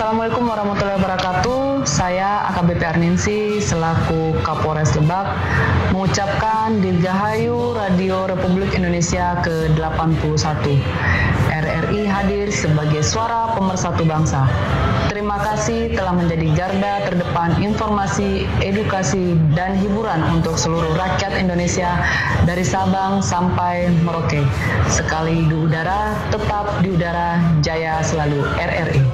Assalamualaikum warahmatullahi wabarakatuh. Saya AKBP Arningsi selaku Kapolres Lebak mengucapkan Dirgahayu Radio Republik Indonesia ke-81. RRI hadir sebagai suara pemersatu bangsa. Terima kasih telah menjadi garda terdepan informasi, edukasi, dan hiburan untuk seluruh rakyat Indonesia dari Sabang sampai Merauke. Sekali di udara, tetap di udara, jaya selalu RRI.